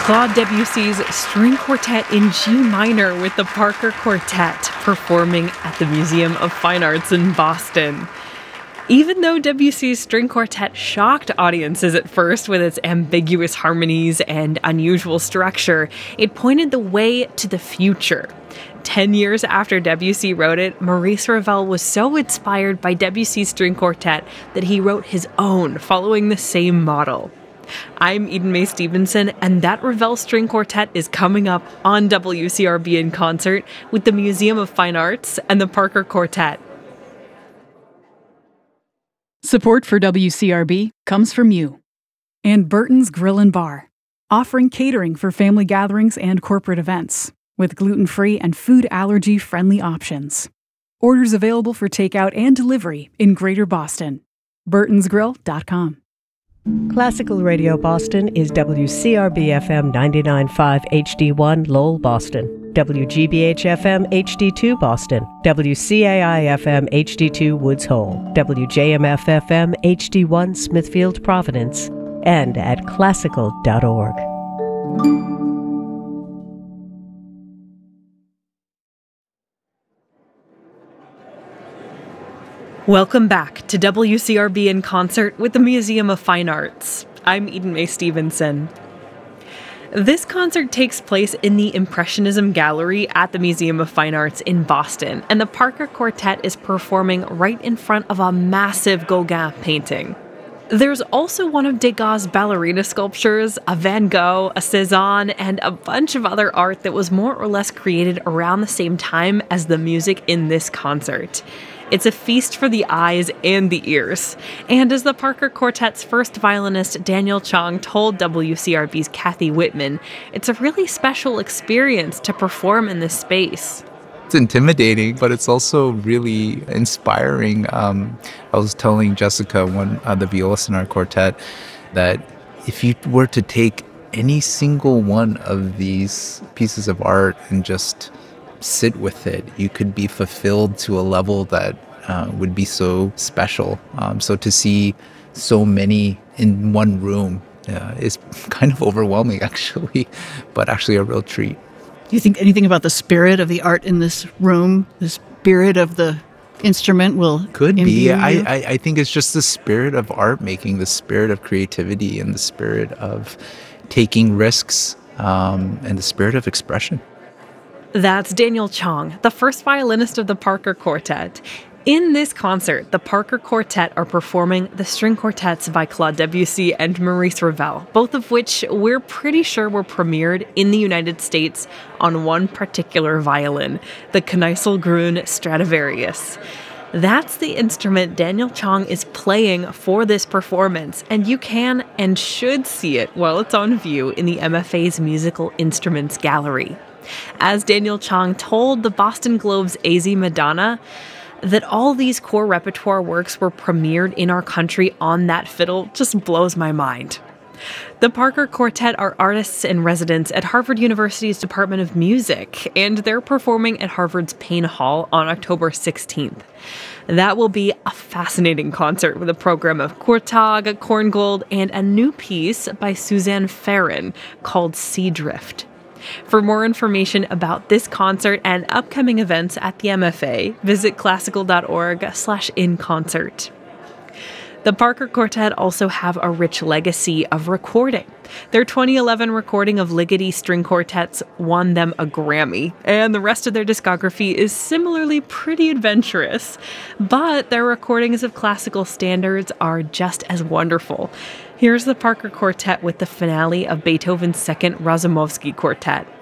Claude Debussy's String Quartet in G minor with the Parker Quartet performing at the Museum of Fine Arts in Boston. Even though Debussy's String Quartet shocked audiences at first with its ambiguous harmonies and unusual structure, it pointed the way to the future. 10 years after Debussy wrote it, Maurice Ravel was so inspired by Debussy's String Quartet that he wrote his own, following the same model. I'm Eden Mae Stevenson, and that Ravel String Quartet is coming up on WCRB in concert with the Museum of Fine Arts and the Parker Quartet. Support for WCRB comes from you and Burton's Grill and Bar, offering catering for family gatherings and corporate events with gluten-free and food allergy-friendly options. Orders available for takeout and delivery in Greater Boston. burtonsgrill.com. Classical Radio Boston is WCRB-FM 99.5 HD1 Lowell, Boston, WGBH-FM HD2 Boston, WCAI-FM HD2 Woods Hole, WJMF-FM HD1 Smithfield, Providence, and at classical.org. Welcome back to WCRB in concert with the Museum of Fine Arts. I'm Eden Mae Stevenson. This concert takes place in the Impressionism Gallery at the Museum of Fine Arts in Boston, and the Parker Quartet is performing right in front of a massive Gauguin painting. There's also one of Degas' ballerina sculptures, a Van Gogh, a Cézanne, and a bunch of other art that was more or less created around the same time as the music in this concert. It's a feast for the eyes and the ears. And as the Parker Quartet's first violinist Daniel Chong told WCRB's Kathy Whitman, it's a really special experience to perform in this space. It's intimidating, but it's also really inspiring. I was telling Jessica, the violist in our quartet, that if you were to take any single one of these pieces of art and just sit with it, you could be fulfilled to a level that would be so special. So to see so many in one room is kind of overwhelming, actually, but actually a real treat. Do you think anything about the spirit of the art in this room, the spirit of the instrument will Could be. You? I think it's just the spirit of art making, the spirit of creativity, and the spirit of taking risks, and the spirit of expression. That's Daniel Chong, the first violinist of the Parker Quartet. In this concert, the Parker Quartet are performing the String Quartets by Claude Debussy and Maurice Ravel, both of which we're pretty sure were premiered in the United States on one particular violin, the Kneissl-Grün Stradivarius. That's the instrument Daniel Chong is playing for this performance, and you can and should see it while it's on view in the MFA's Musical Instruments Gallery. As Daniel Chong told the Boston Globe's AZ Madonna, that all these core repertoire works were premiered in our country on that fiddle just blows my mind. The Parker Quartet are artists in residence at Harvard University's Department of Music, and they're performing at Harvard's Payne Hall on October 16th. That will be a fascinating concert with a program of Kurtag, Korngold, and a new piece by Suzanne Farren called Sea Drift. For more information about this concert and upcoming events at the MFA, visit classical.org/inconcert. The Parker Quartet also have a rich legacy of recording. Their 2011 recording of Ligeti String Quartets won them a Grammy, and the rest of their discography is similarly pretty adventurous. But their recordings of classical standards are just as wonderful. Here's the Parker Quartet with the finale of Beethoven's Second Razumovsky Quartet.